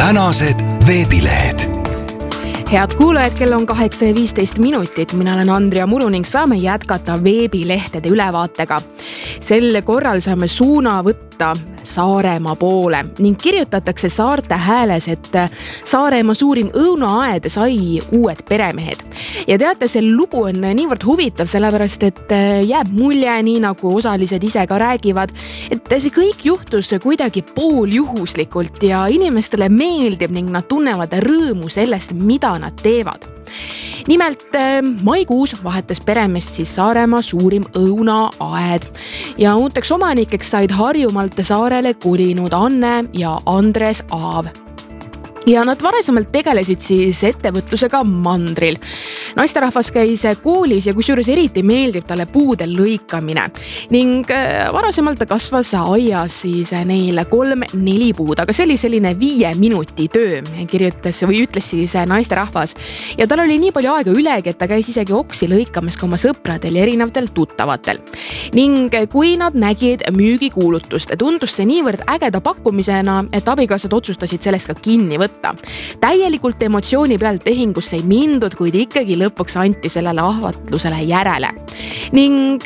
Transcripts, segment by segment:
tänased veebilehed. Head kuulajad, kell on 8:15. Mina olen Andrea Muru ning saame jätkata veebilehtede ülevaatega. Sel korral saame suuna võtta Saaremaa poole ning kirjutatakse Saarte Hääles, et Saaremaa suurim õunaaed sai uued peremehed. Ja teate, see lugu on niivõrd huvitav, sellepärast et jääb mulje, nii nagu osalised ise ka räägivad, et see kõik juhtus kuidagi pooljuhuslikult ja inimestele meeldib ning nad tunnevad rõõmu sellest, mida nad teevad. Nimelt maikuus vahetas peremeest siis Saaremaa suurim õunaaed ja uuteks omanikeks said Harjumaalt Saarele kolinud Anne ja Andres Aav. Ja nad varasemalt tegelesid siis ettevõtlusega mandril. Naisterahvas käis koolis ja kusjuures eriti meeldib talle puude lõikamine. Ning varasemalt kasvas aias siis neil 3-4 puud, aga see oli selline 5 minuti töö, kirjutas või ütles siis naisterahvas. Ja tal oli nii palju aega ülegi, et ta käis isegi oksi lõikamas ka oma sõpradel ja erinevatel tuttavatel. Ning kui nad nägid müügikuulutust, tundus see niivõrd ägeda pakkumisena, et abikaasad otsustasid sellest ka kinni võtta. Täielikult emotsiooni pealt tehingusse ei mindud, kuid ikkagi lõpuks anti sellele ahvatlusele järele. Ning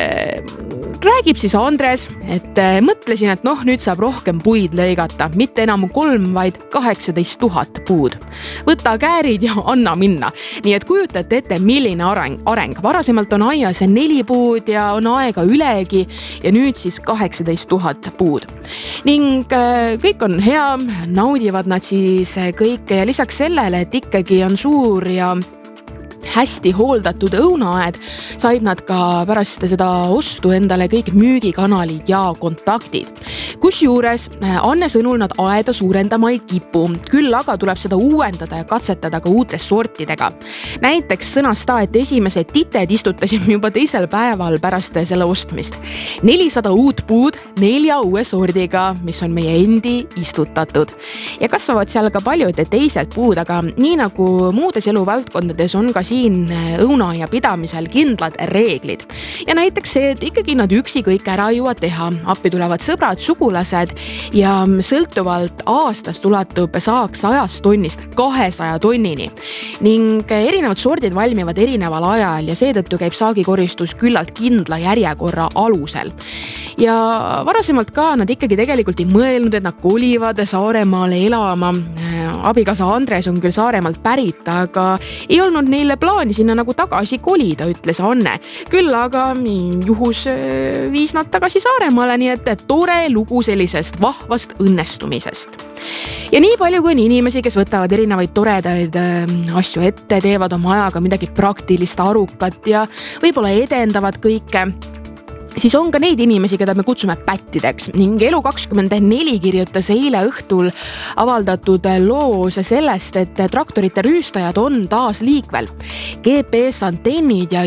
räägib siis Andres, et mõtlesin, et nüüd saab rohkem puid lõigata, mitte enam 3, vaid 18 000 puud. Võta käärid ja anna minna. Nii et kujutate ette, milline areng. Varasemalt on aias 4 puud ja on aega ülegi ja nüüd siis 18 000 puud. Ning kõik on hea, naudivad nad siis kõike ja lisaks sellele, et ikkagi on suur ja hästi hooldatud õunaaed, said nad ka pärast seda ostu endale kõik müügikanalid ja kontaktid. Kusjuures Anne sõnul nad aeda suurendama ei kipu, küll aga tuleb seda uuendada ja katsetada ka uute sortidega. Näiteks sõnas ta, et esimesed tited istutasime juba teisel päeval pärast selle ostmist. 400 uut puud 4 uue sordiga, mis on meie endi istutatud. Ja kasvavad seal ka paljud teised puud, aga nii nagu muudes eluvaldkondades on ka siin õunaaia pidamisel kindlad reeglid. Ja näiteks see, et ikkagi nad üksi kõik ära ei jõua teha. Appi tulevad sõbrad, sugulased ja sõltuvalt aastast ulatub saak 100 tonnist 200 tonnini. Ning erinevad sordid valmivad erineval ajal ja seetõttu käib saagikoristus küllalt kindla järjekorra alusel. Ja varasemalt ka nad ikkagi tegelikult ei mõelnud, et nad kolivad Saaremaale elama. Abikaasa Andres on küll Saaremaalt pärit, aga ei olnud neile plaani sinna nagu tagasi kolida, ütles Anne. Küll aga juhus viis nad tagasi Saaremaale, nii et tore lugu sellisest vahvast õnnestumisest. Ja nii palju kui on inimesi, kes võtavad erinevaid toredaid asju ette, teevad oma ajaga midagi praktilist, arukat ja võib-olla edendavad kõike, siis on ka neid inimesi, keda me kutsume pättideks ning Elu24 kirjutas eile õhtul avaldatud loos sellest, et traktorite rüüstajad on taas liikvel. GPS-antennid ja